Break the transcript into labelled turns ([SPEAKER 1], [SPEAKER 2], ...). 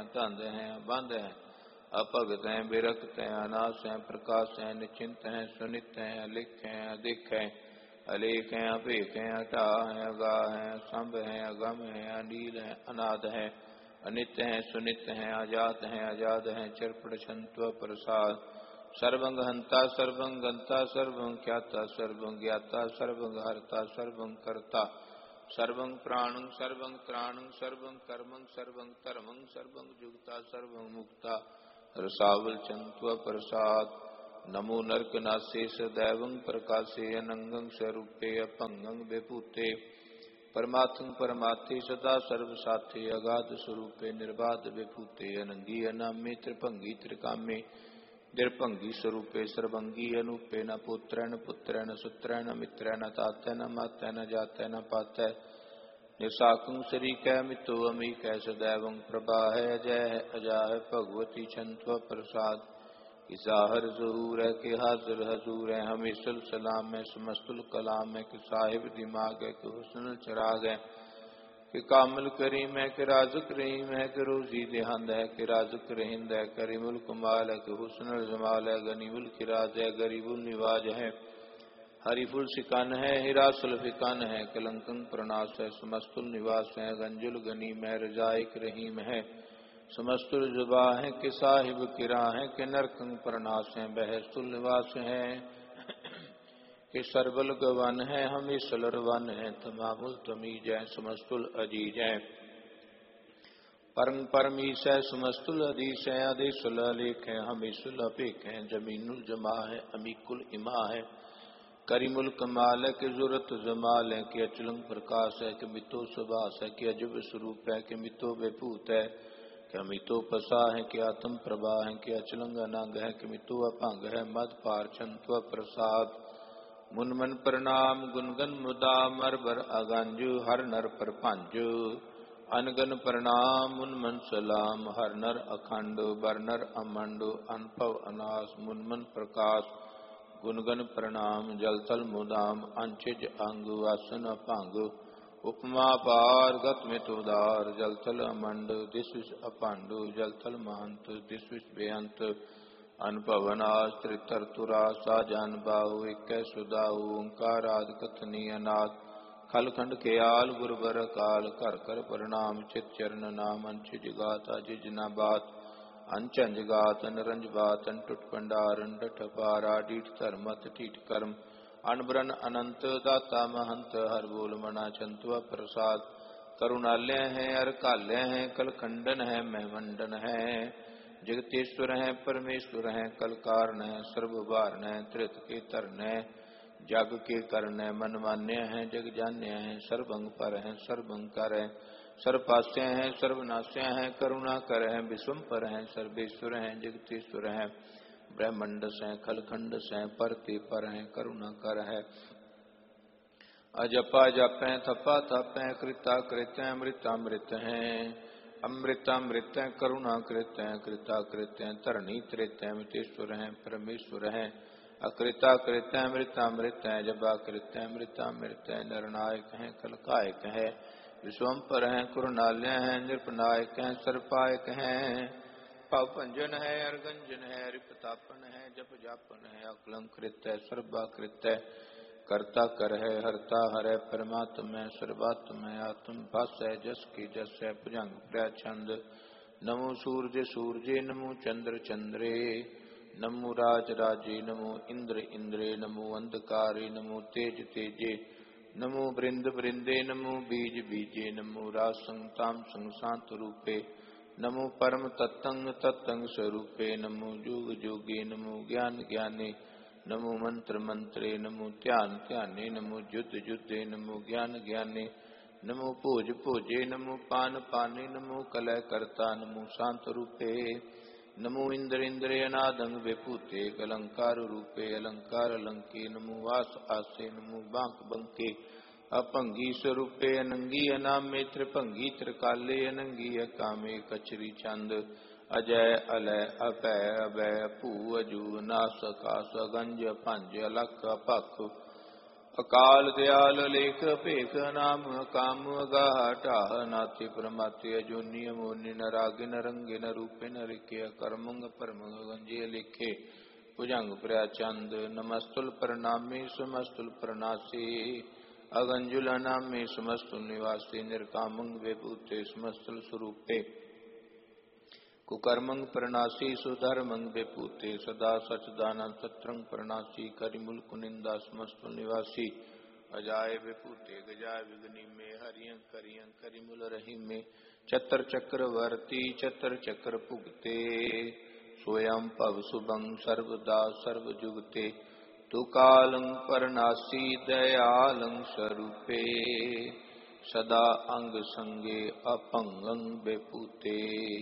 [SPEAKER 1] धंध हैं बंध हैं, अपगत हैं विरक्त हैं, अनास हैं प्रकाश हैं, निश्चिंत हैं सुनित हैं, अलिख हैं अधिक हैं, अलेख हैं अपेख हैं, अटा हैं अगा हैं, संभ हैं अगम हैं, अनील हैं अनाद हैं, अनित्य हैं सुनित्य हैं, अजात हैं अजाद हैं, चिरपट छंत्व प्रसाद, सर्वंग हंता सर्वंग गंता सर्वं ख्याता सर्वं ज्ञाता सर्वंग हरता सर्वं कर्ता, सर्वं प्राणं सर्वं त्राणं सर्वं कर्मं सर्वं धर्मं सर्वं जुगता सर्वं मुक्ता, रसावल चंत्व प्रसाद। नमो नरकनासे सदैवं प्रकाशे, अनंगं स्वरूपे अपंगं विभूते, परमात्म परमात्थे सदा सर्व साथे, अगाध स्वरूपे निर्बाध विभूते, अनंगी अनामे त्रिभंगी त्रिकामे, निर्भंगी स्वरूपे सर्वंगी अनूपे, न पुत्रैन पुत्रैन सुत्रैन मित्रैन तातै न मातै न जातै न पातै, निसाकुं शरीकै मितो अमीकै, सदैवं प्रभा है अजय है अजा है, भगवती छंत्व प्रसाद। इसाहर जहूर है कि हाजिर हजूर है, हमेशल सलाम है समस्तुल कलाम है, कि साहिब दिमाग है कि हुस्नुल चिराग है, कि कामिल करीम है कि राजुक रहीम है, कि रोजी देहंद है कि राजुक रहिंद है, करीमुल कमाल है कि हुस्नुल जमाल है, गनीमुल किराज है गरीबुल निवाज है, हरीफुल सिकान है हीरा सुल्फिकान है, कलंकं प्रणाश है समस्तुल निवास है, गंजुल गनीम है रजाइक रहीम है, समस्तुल जुबा है कि साहिब किरा है, कि नरकंग प्रणाश है बहस्तुल निवास है, कि सरबल गवन है हमीसल रवन है, तमामुल तमीज है समस्तुल अजीज है, परम परमीश है समस्तुल अधीश है, आदेशुल अलेख है हमीसुल अपेख है, जमीनुल जमा है अमीकुल इमा है, करीमुल कमाल है कि जुरत जमाल है, कि अचलंग प्रकाश है कि मितो सुभाष है, कि अजब स्वरूप है कि मितो विभूत है, कि अमितो पसा है कि आत्म प्रभा है, कि अचलंग अनंग है कि मितो अभंग है, मद पार छंत्व प्रसाद। मुन मन प्रणाम गुनगन मुदाम अरबर अगंजु, हर नर पर पंजु अनगन प्रणाम मुन मन सलाम, हर नर अखंड बर नर अमंडु, अनभव अनास मुन मन प्रकाश, गुनगन प्रणाम जल तल मुदाम, अंचिज अंग आसन अभंग, उपमा पार गत में तुदार, जल थल अमंड दिस विश अपांडु, जल थल महंत दिस विश बेअंत, अनुभवनाश त्रितर तुरा साजान बाहु, एक सुदाहु ओंकार आदि कथनी अनाथ, खलखंड के आल गुरबर काल, कर कर प्रणाम चित चरण नाम, अंश जगात अजिज न बात, अंचन जगात नरंज बात, अंटुट पंडारन डठ पारा, डीठ धर्मत ठीठ कर्म, अनबरन अनंत दाता महंत, हर बोल मना चंत्व प्रसाद, करुणालय है अरकालय है, कलखंडन है महमंडन है, जगतेश्वर है परमेश्वर है, कल कारण है सर्वभारण है, त्रित के तरण है जग के करण है, मन मान्य है जग जान्य है, सर्वंग पर है सर्वंकर है, सर्वपास्य है सर्वनाश्य है, करुणा कर है विश्वम्पर है, सर्वेश्वर है जगतेश्वर है, ब्रह्मंडस है खलखंडस है, परते पर है करुणा कर है, अजपा जप है थपा थप है, कृता कृत है अमृतामृत है, अमृतामृत है करुणा कृत है, कृता कृत है धरणी त्रित है, अमृतेश्वर है परमेश्वर है, अकृता कृत है अमृतामृत है, जबा कृत है अमृतामृत है, नरनायक है कलकायक है, विश्वम्पर है कुरुणालय है, नृपनायक है सर्पायक है, पावभंजन है अर्गंजन है, रिपतापन है जप जापन है, अकलंकृत है सर्वाकृत है, कर्ता कर है हरता हरै, परमात्म है सर्वात्म है, आत्म भास है जस की जस है, भुजंग प्रछंद, नमो सूर्य सूर्ये नमो चंद्र चंद्रे, नमो राज राजे नमो इंद्र इंद्रे, नमो अंधकारे नमो तेज तेजे, नमो वृंद वृंदे नमो बीज बीजे, नमो राज संताम संसांत रूपे, नमो परम तत्तंग तत्तंग स्वरूपे, नमो जोग जोगे, नमो ज्ञान ज्ञाने, नमो मंत्र मंत्रे, नमो ध्यान ध्याने, नमो युद्ध युद्धे, नमो ज्ञान ज्ञाने, नमो भोज भोजे, नमो पान पाने, नमो कलय कर्ता, नमो शांत रूपे, नमो इंद्र इंद्रे अनादंग विभूते, अलंकार रूपे अलंकार अलंके, नमो वास आसे, नमो बांक बंके, अपंगी स्वरूपे अनंगी अनामे, त्रिभंगी त्रिकाले अनंगी अकामे, कचरी चंद अजय अलय अभय अभय भू अजू नास कास गंज पंज अलख अपख, अकाल दयाल लेख पेख नाम काम गाह नाथि परमाति अजोनि मोनि न रागे न रंगे न रूपे न रिके कर्मंग परमंग गंजे लिखे भुजंग प्रया चंद नमस्तुल प्रणामी समस्तुल प्रणासी अगंजुल नामे समस्तुल निवासी निर्कामंग विभूते समस्तुल स्वरूपे कुकर्मंग प्रणासी सुधर्मंग विपूते सदा सचदानंद सत्रंग प्रणासी करिमुल कुनिंदा समस्तुल निवासी अजाय विपूते गजाय विघ्नि में हरियं करियं करिमुल रही में चतर चक्रवर्ती चतर चक्र पुगते स्वयं पव सुभं सर्वदा सर्वजुगते तु कालं परनासी दयालं स्वरूपे सदा अंग संगे अपंगं विपूते।